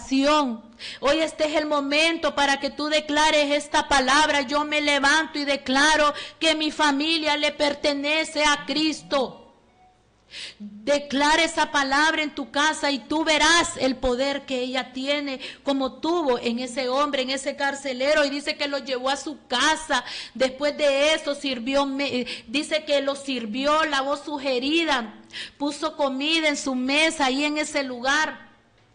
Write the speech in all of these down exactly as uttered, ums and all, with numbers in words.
declaración. Hoy este es el momento para que tú declares esta palabra. Yo me levanto y declaro que mi familia le pertenece a Cristo. Declara esa palabra en tu casa y tú verás el poder que ella tiene, como tuvo en ese hombre, en ese carcelero, y dice que lo llevó a su casa. Después de eso sirvió, dice que lo sirvió, lavó sus heridas, puso comida en su mesa ahí en ese lugar.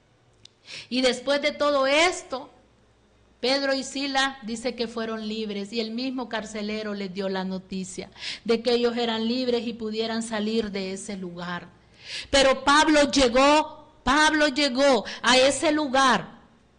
Y después de todo esto, Pedro y Sila dice que fueron libres, y el mismo carcelero les dio la noticia de que ellos eran libres y pudieran salir de ese lugar. Pero Pablo llegó, Pablo llegó a ese lugar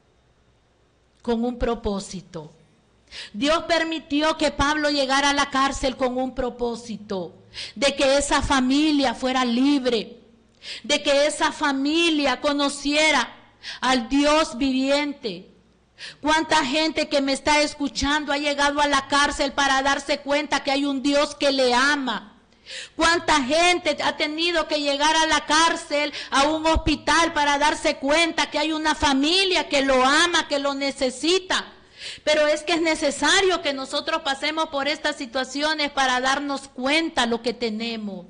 con un propósito. Dios permitió que Pablo llegara a la cárcel con un propósito, de que esa familia fuera libre, de que esa familia conociera al Dios viviente. ¿Cuánta gente que me está escuchando ha llegado a la cárcel para darse cuenta que hay un Dios que le ama? ¿Cuánta gente ha tenido que llegar a la cárcel, a un hospital, para darse cuenta que hay una familia que lo ama, que lo necesita? Pero es que es necesario que nosotros pasemos por estas situaciones para darnos cuenta lo que tenemos.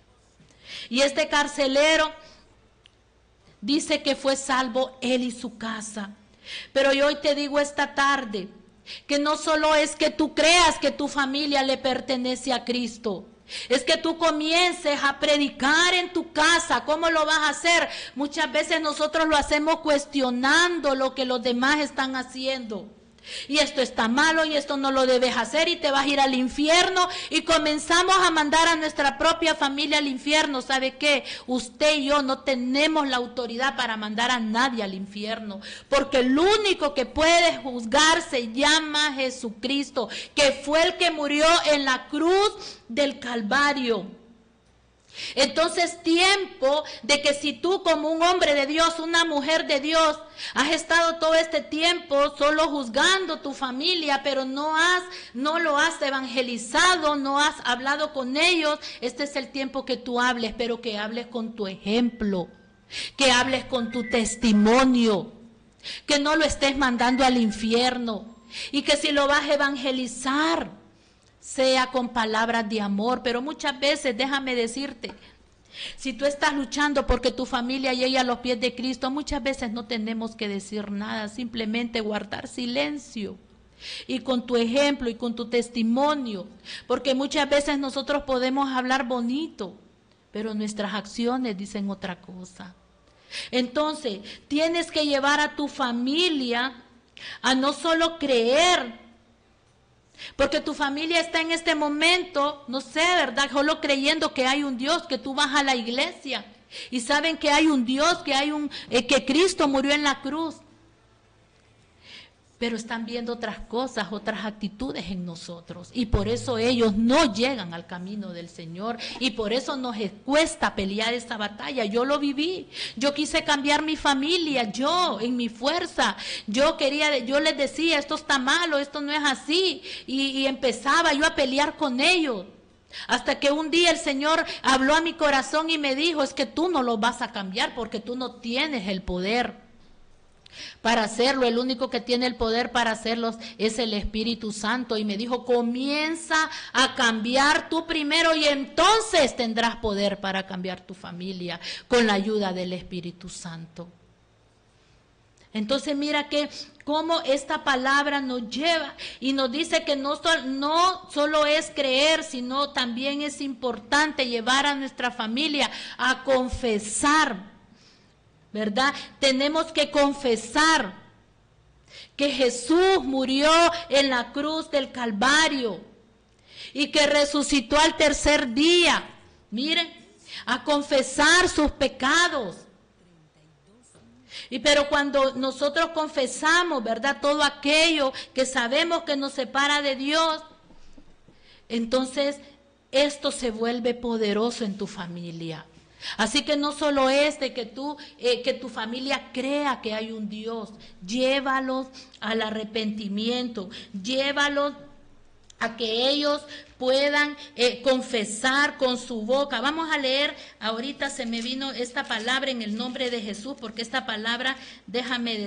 Y este carcelero dice que fue salvo él y su casa. Pero yo hoy te digo esta tarde que no solo es que tú creas que tu familia le pertenece a Cristo, es que tú comiences a predicar en tu casa. ¿Cómo lo vas a hacer? Muchas veces nosotros lo hacemos cuestionando lo que los demás están haciendo. Y esto está malo y esto no lo debes hacer y te vas a ir al infierno, y comenzamos a mandar a nuestra propia familia al infierno. ¿Sabe qué? Usted y yo no tenemos la autoridad para mandar a nadie al infierno, porque el único que puede juzgar se llama Jesucristo, que fue el que murió en la cruz del Calvario. Entonces, tiempo de que si tú, como un hombre de Dios, una mujer de Dios, has estado todo este tiempo solo juzgando tu familia, pero no has, no lo has evangelizado, no has hablado con ellos, este es el tiempo que tú hables, pero que hables con tu ejemplo, que hables con tu testimonio, que no lo estés mandando al infierno, y que si lo vas a evangelizar, sea con palabras de amor. Pero muchas veces, déjame decirte, si tú estás luchando porque tu familia llegue a los pies de Cristo, muchas veces no tenemos que decir nada, simplemente guardar silencio. Y con tu ejemplo y con tu testimonio, porque muchas veces nosotros podemos hablar bonito, pero nuestras acciones dicen otra cosa. Entonces, tienes que llevar a tu familia a no solo creer, porque tu familia está en este momento, no sé, ¿verdad?, solo creyendo que hay un Dios, que tú vas a la iglesia y saben que hay un Dios, que hay un eh, que Cristo murió en la cruz. Pero están viendo otras cosas, otras actitudes en nosotros, y por eso ellos no llegan al camino del Señor, y por eso nos cuesta pelear esta batalla. Yo lo viví, yo quise cambiar mi familia, yo en mi fuerza, yo quería, yo les decía, esto está malo, esto no es así, y, y empezaba yo a pelear con ellos, hasta que un día el Señor habló a mi corazón y me dijo, es que tú no lo vas a cambiar porque tú no tienes el poder para hacerlo. El único que tiene el poder para hacerlo es el Espíritu Santo. Y me dijo, comienza a cambiar tú primero y entonces tendrás poder para cambiar tu familia con la ayuda del Espíritu Santo. Entonces mira que cómo esta palabra nos lleva y nos dice que no, no solo es creer, sino también es importante llevar a nuestra familia a confesar, ¿verdad? Tenemos que confesar que Jesús murió en la cruz del Calvario y que resucitó al tercer día. Miren, a confesar sus pecados. Y pero cuando nosotros confesamos, ¿verdad?, todo aquello que sabemos que nos separa de Dios, entonces esto se vuelve poderoso en tu familia. Así que no solo es de que tú, eh, que tu familia crea que hay un Dios, llévalos al arrepentimiento, llévalos a que ellos puedan eh, confesar con su boca. Vamos a leer, ahorita se me vino esta palabra en el nombre de Jesús, porque esta palabra, déjame decir,